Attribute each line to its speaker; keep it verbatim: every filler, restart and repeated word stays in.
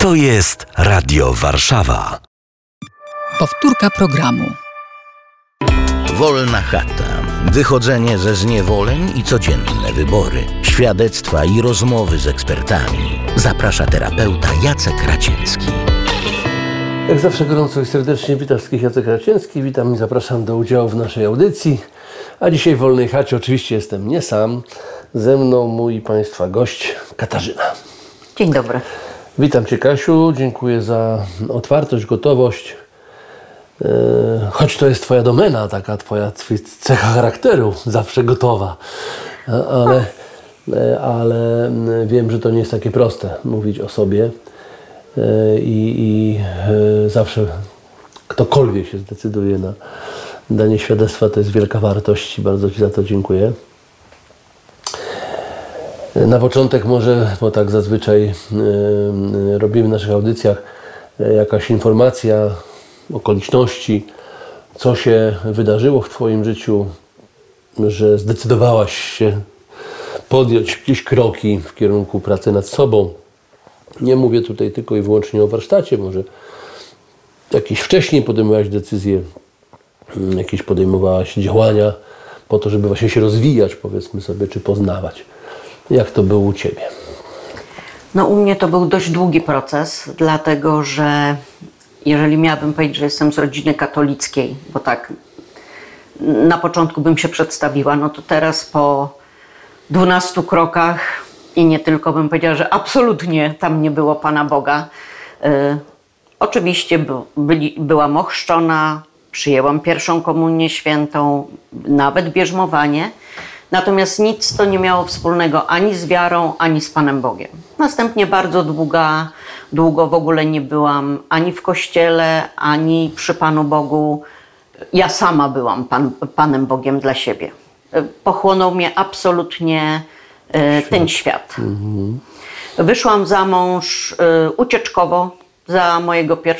Speaker 1: To jest Radio Warszawa.
Speaker 2: Powtórka programu.
Speaker 3: Wolna chata. Wychodzenie ze zniewoleń i codzienne wybory. Świadectwa i rozmowy z ekspertami. Zaprasza terapeuta Jacek Raciecki.
Speaker 4: Jak zawsze gorąco i serdecznie witam wszystkich, Jacek Raciecki. Witam i zapraszam do udziału w naszej audycji. A dzisiaj w Wolnej Chacie oczywiście jestem nie sam. Ze mną mój Państwa gość Katarzyna.
Speaker 5: Dzień dobry.
Speaker 4: Witam Cię, Kasiu. Dziękuję za otwartość, gotowość. Choć to jest Twoja domena, taka Twoja cecha charakteru, zawsze gotowa. Ale, ale wiem, że to nie jest takie proste mówić o sobie. I, i zawsze ktokolwiek się zdecyduje na danie świadectwa, to jest wielka wartość i bardzo Ci za to dziękuję. Na początek może, bo tak zazwyczaj robimy w naszych audycjach, jakaś informacja, okoliczności, co się wydarzyło w Twoim życiu, że zdecydowałaś się podjąć jakieś kroki w kierunku pracy nad sobą. Nie mówię tutaj tylko i wyłącznie o warsztacie, może jakieś wcześniej podejmowałaś decyzje, jakieś podejmowałaś działania po to, żeby właśnie się rozwijać, powiedzmy sobie, czy poznawać. Jak to było u Ciebie?
Speaker 5: No u mnie to był dość długi proces, dlatego że jeżeli miałabym powiedzieć, że jestem z rodziny katolickiej, bo tak na początku bym się przedstawiła, no to teraz po dwunastu krokach i nie tylko bym powiedziała, że absolutnie tam nie było Pana Boga. Yy, oczywiście by, byli, byłam ochrzczona, przyjęłam pierwszą komunię świętą, nawet bierzmowanie. Natomiast nic to nie miało wspólnego ani z wiarą, ani z Panem Bogiem. Następnie bardzo długa, długo w ogóle nie byłam ani w kościele, ani przy Panu Bogu. Ja sama byłam Pan, Panem Bogiem dla siebie. Pochłonął mnie absolutnie świat. ten świat. Mhm. Wyszłam za mąż ucieczkowo za mojego pierwszego